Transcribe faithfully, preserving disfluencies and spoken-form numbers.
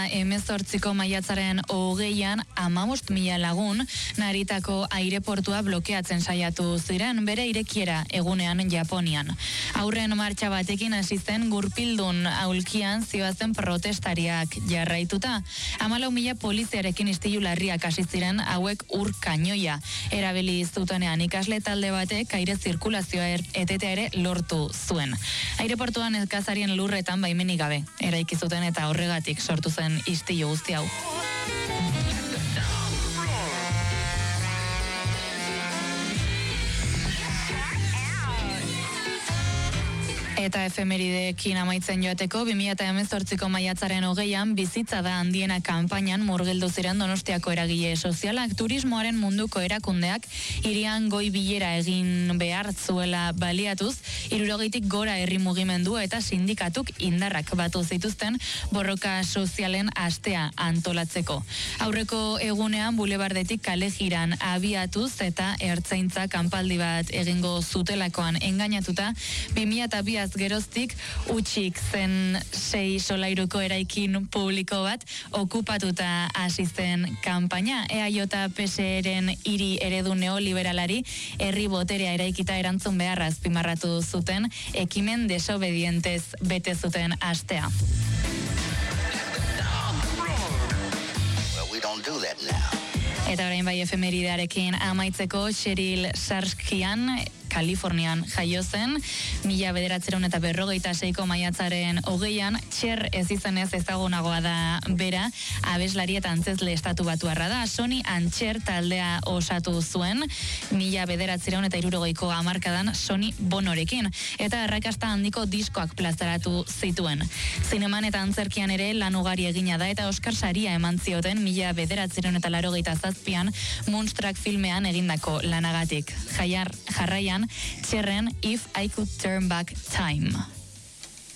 hemezortziko maiatzaren hogeian hamabost mila lagun Naritako aireportua blokeatzen saiatu ziren bere irekiera egunean Japonian. Aurren martxa batekin hasi zen gurpildun aulkian zihoazen protestariak jarraituta. Hamalau mila poliziarekin istilu larriak hasi ziren hauek ur kainoia erabili zutenean ikasle talde batek aire zirkulazioa er, etetea ere lortu zuen. Aireportuan nekazarien lurretan baimenik gabe eraiki zuten eta horregatik sortu zen istilu guzti hau. Eta efemerideekin amaitzen joateko, bi mila hemezortziko maiatzaren hogeian bizitza da handiena kanpainan murgildu ziren Donostiako eragile sozialak. Turismoaren munduko erakundeak hirian goi bilera egin behar zuela baliatuz, hirurogeitik gora herri mugimendu eta sindikatuk indarrak batu zituzten borroka sozialen astea antolatzeko. Aurreko egunean bulebardetik kale jiran abiatuz eta ertzaintza kanpaldi bat egingo zutelakoan engainatuta, bi mila bi geroztik utxik zen sei solairuko eraikin publiko bat okupatuta hasi zen kanpaina. E A J P S eren hiri eredu neoliberalari herri boterea eraikita erantzun beharra azpimarratu zuten ekimen desobedientez bete zuten astea. Eta orain bai efemeridearekin amaitzeko Cheryl Sarskian Kalifornian jaio zen, mila bederatziehun eta berrogeita seiko maiatzaren hogeian, Cher ez izenez ezagunagoa da bera, abeslari eta antzezle estatu batuarra da. Sonny and Cher taldea osatu zuen, mila bederatziehun eta hirurogeiko hamarkadan Sonny Bonorekin, eta arrakasta handiko diskoak plazaratu zituen. Zineman eta antzerkian ere lan ugari egina da, eta Oscar saria eman zioten mila bederatziehun eta laurogeita zazpian Moonstruck filmean egindako lanagatik. Jaiar, jarraian, Cherren If I Could Turn Back Time.